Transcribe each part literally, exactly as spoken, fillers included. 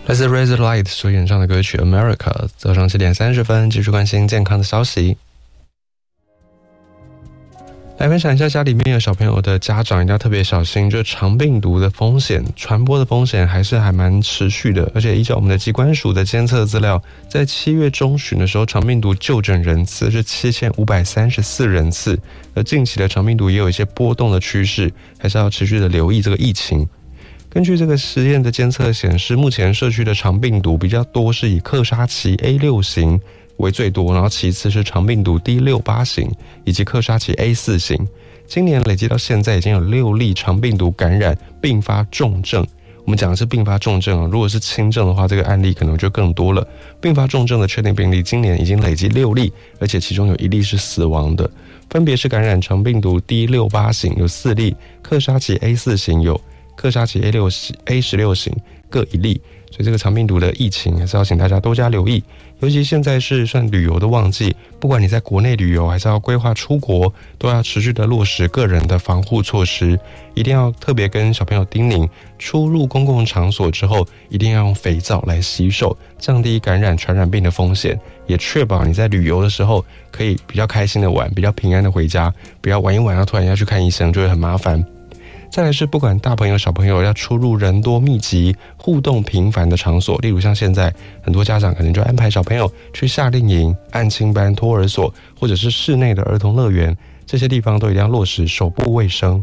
来自 Razorlight 所演唱的歌曲 America。 早上七点三十分，继续关心健康的消息。来分享一下，家里面有小朋友的家长一定要特别小心，就是肠病毒的风险，传播的风险还是还蛮持续的。而且依照我们的疾管署的监测资料，在七月中旬的时候，肠病毒就诊人次是七千五百三十四人次，而近期的肠病毒也有一些波动的趋势，还是要持续的留意这个疫情。根据这个实验的监测显示，目前社区的肠病毒比较多是以克沙奇 A 六 型为最多，然后其次是肠病毒 D 六八 型以及克沙奇 A 四 型。今年累计到现在已经有六例肠病毒感染并发重症。我们讲的是并发重症、哦、如果是轻症的话，这个案例可能就更多了。并发重症的确定病例今年已经累计六例，而且其中有一例是死亡的，分别是感染肠病毒 D 六八 型有四例，克沙奇 A 四 型有，克沙奇 A 六 A 十六 型各一例。所以这个肠病毒的疫情还是要请大家多加留意，尤其现在是算旅游的旺季，不管你在国内旅游还是要规划出国，都要持续的落实个人的防护措施，一定要特别跟小朋友叮咛，出入公共场所之后一定要用肥皂来洗手，降低感染传染病的风险，也确保你在旅游的时候可以比较开心的玩，比较平安的回家，不要玩一玩然后突然要去看医生，就会很麻烦。再来是不管大朋友小朋友要出入人多密集互动频繁的场所，例如像现在很多家长可能就安排小朋友去夏令营、安亲班、托儿所，或者是室内的儿童乐园，这些地方都一定要落实手部卫生，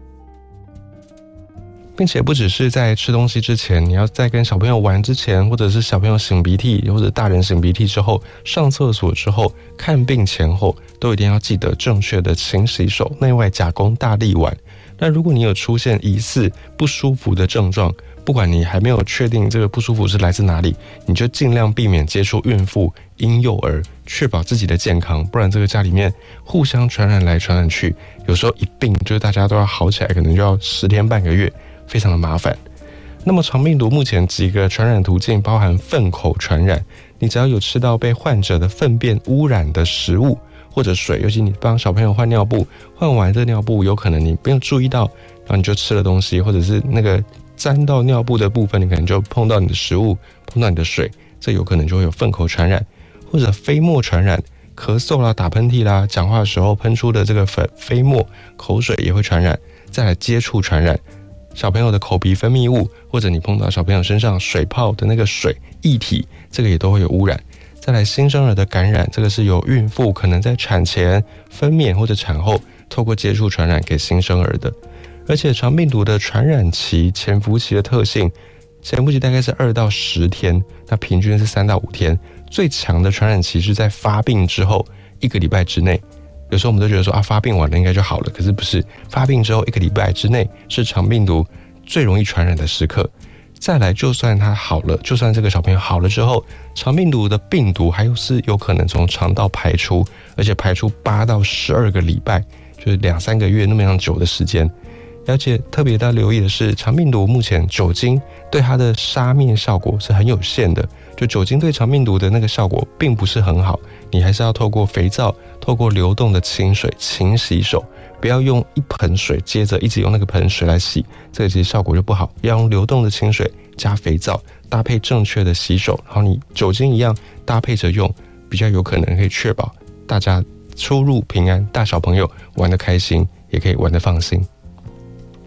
并且不只是在吃东西之前，你要在跟小朋友玩之前，或者是小朋友擤鼻涕或者大人擤鼻涕之后，上厕所之后，看病前后都一定要记得正确的勤洗手，内外夹弓大力腕。那如果你有出现疑似不舒服的症状，不管你还没有确定这个不舒服是来自哪里，你就尽量避免接触孕妇、婴幼儿，确保自己的健康，不然这个家里面互相传染来传染去，有时候一病就是大家都要好起来，可能就要十天半个月，非常的麻烦。那么肠病毒目前几个传染途径包含粪口传染，你只要有吃到被患者的粪便污染的食物或者水，尤其你帮小朋友换尿布，换完这尿布有可能你没有注意到，然后你就吃了东西，或者是那个沾到尿布的部分，你可能就碰到你的食物，碰到你的水，这有可能就会有粪口传染，或者飞沫传染，咳嗽啦、打喷嚏啦、讲话的时候喷出的这个粉飞沫、口水也会传染。再来接触传染，小朋友的口鼻分泌物，或者你碰到小朋友身上水泡的那个水液体，这个也都会有污染。再来新生儿的感染，这个是由孕妇可能在产前、分娩或者产后透过接触传染给新生儿的。而且肠病毒的传染期、潜伏期的特性，潜伏期大概是二到十天，那平均是三到五天。最强的传染期是在发病之后一个礼拜之内。有时候我们都觉得说啊，发病完了应该就好了，可是不是，发病之后一个礼拜之内是肠病毒最容易传染的时刻。再来，就算他好了，就算这个小朋友好了之后，肠病毒的病毒还有是有可能从肠道排出，而且排出八到十二个礼拜，就是两三个月那么样久的时间。而且特别要留意的是，肠病毒目前酒精对它的杀灭效果是很有限的，就酒精对肠病毒的那个效果并不是很好，你还是要透过肥皂，透过流动的清水勤洗手，不要用一盆水接着一直用那个盆水来洗，这个其实效果就不好，要用流动的清水加肥皂搭配正确的洗手，然后你酒精一样搭配着用，比较有可能可以确保大家出入平安，大小朋友玩得开心，也可以玩得放心。